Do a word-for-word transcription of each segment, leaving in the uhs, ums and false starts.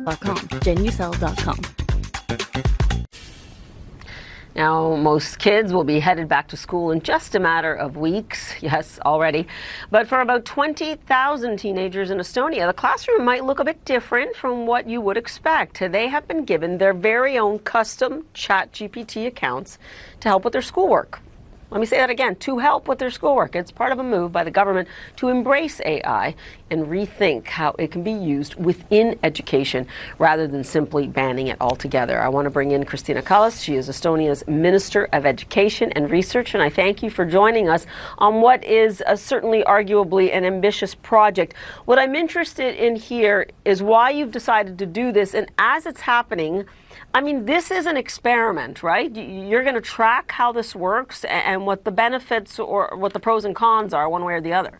dot com, genucel dot com. Now, most kids will be headed back to school in just a matter of weeks. Yes, already. But for about twenty thousand teenagers in Estonia, the classroom might look a bit different from what you would expect. They have been given their very own custom ChatGPT accounts to help with their schoolwork. Let me say that again, to help with their schoolwork. It's part of a move by the government to embrace A I and rethink how it can be used within education rather than simply banning it altogether. I want to bring in Kristiina Kallas. She is Estonia's Minister of Education and Research, and I thank you for joining us on what is a certainly arguably an ambitious project. What I'm interested in here is why you've decided to do this, and as it's happening, I mean, this is an experiment, right? You're going to track how this works and what the benefits or what the pros and cons are one way or the other.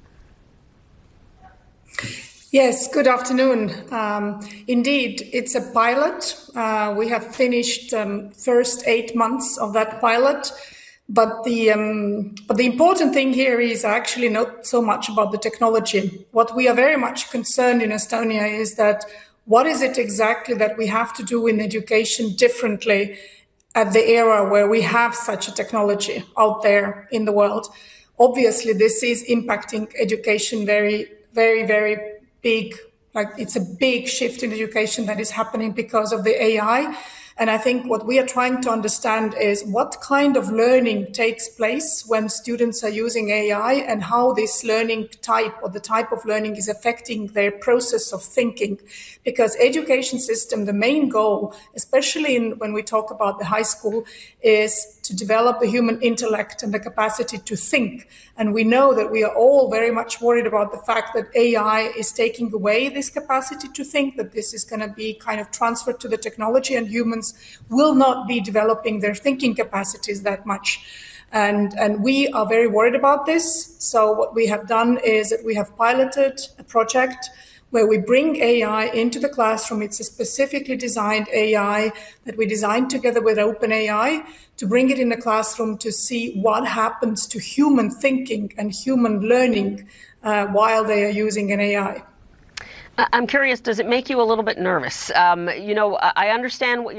Yes, good afternoon. Um, indeed, it's a pilot. Uh, we have finished um, first eight months of that pilot. But the, um, but the important thing here is actually not so much about the technology. What we are very much concerned in Estonia is that what is it exactly that we have to do in education differently at the era where we have such a technology out there in the world? Obviously, this is impacting education very, very, very big. Like, it's a big shift in education that is happening because of the A I. And I think what we are trying to understand is what kind of learning takes place when students are using A I and how this learning type or the type of learning is affecting their process of thinking. Because education system, the main goal, especially in, when we talk about the high school, is to develop the human intellect and the capacity to think. And we know that we are all very much worried about the fact that A I is taking away this capacity to think, that this is going to be kind of transferred to the technology and humans will not be developing their thinking capacities that much. And, and we are very worried about this. So what we have done is that we have piloted a project where we bring A I into the classroom. It's a specifically designed A I that we designed together with OpenAI to bring it in the classroom to see what happens to human thinking and human learning uh, while they are using an A I. I'm curious, does it make you a little bit nervous? Um, you know, I understand what you're